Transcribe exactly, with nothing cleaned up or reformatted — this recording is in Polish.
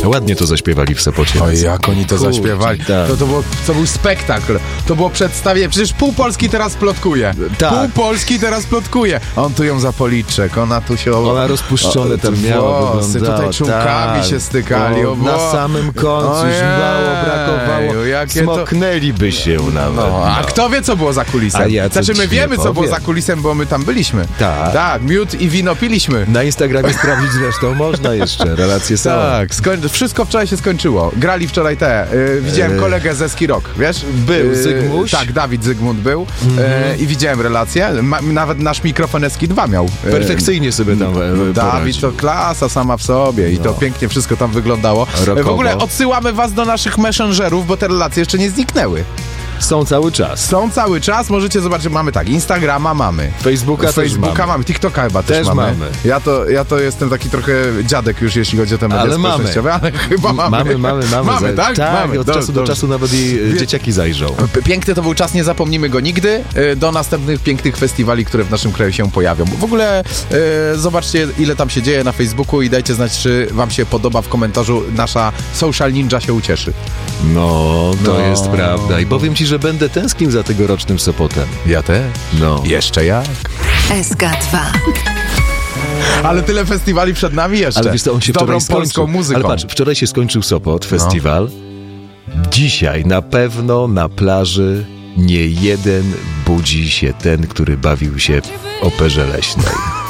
Ładnie to zaśpiewali w Sopocie. Oj, jak oni to Kurczę, zaśpiewali. tak. To, to, było, to był spektakl. To było przedstawienie. Przecież pół Polski teraz plotkuje. Tak. Pół Polski teraz plotkuje. On tu ją za policzek, ona tu się... Ona rozpuszczone tam miała, włosy, wyglądała. tutaj czółkami tak. się stykali. O, O, na bo- samym końcu Ojej, już mało brakowało. jakie to- Smoknęliby się nawet. No, a no. kto wie, co było za kulisem? A ja co znaczy, my ci nie wiemy, co powiem. było za kulisem, bo my tam byliśmy. Tak. Tak, miód i wino piliśmy. Na Instagramie sprawdzić zresztą można jeszcze, relacje są. Tak, skoń- wszystko wczoraj się skończyło. Grali wczoraj te. Y, widziałem E, kolegę ze Ski Rock, wiesz? był Zygmuś? Tak, Dawid Zygmunt był. Mhm. Y, I widziałem relację. Ma, nawet nasz mikrofon Eski dwa miał. Y, Perfekcyjnie sobie tam e, Dawid poradził. to klasa sama w sobie i No. to pięknie wszystko tam wyglądało. Rockowo. W ogóle odsyłamy was do naszych messengerów, bo te relacje jeszcze nie zniknęły. Są cały czas. Są cały czas, możecie zobaczyć, mamy tak, Instagrama mamy. Facebooka też Facebooka mamy. mamy, TikToka chyba też, Też mamy. mamy. Ja to, ja to jestem taki trochę dziadek już, jeśli chodzi o te media Ale mamy. społecznościowe, ale chyba mamy. Mamy, mamy, mamy. Mamy, Za- tak? Tak, mamy. od Do- czasu do dobrze. czasu nawet i e, Wie- dzieciaki zajrzą. P- Piękny to był czas, nie zapomnimy go nigdy, y, do następnych pięknych festiwali, które w naszym kraju się pojawią. W ogóle y, zobaczcie, ile tam się dzieje na Facebooku i dajcie znać, czy wam się podoba w komentarzu. Nasza Social Ninja się ucieszy. No, to No. jest prawda. I powiem ci, że będę tęsknił za tegorocznym Sopotem. Ja też. No. Jeszcze jak? S K dwa. Ale tyle festiwali przed nami jeszcze. Ale wiesz co, on się Z dobrą wczoraj polską skończył. muzyką. Ale patrz, wczoraj się skończył Sopot, festiwal. Dzisiaj na pewno na plaży nie jeden budzi się ten, który bawił się w operze leśnej.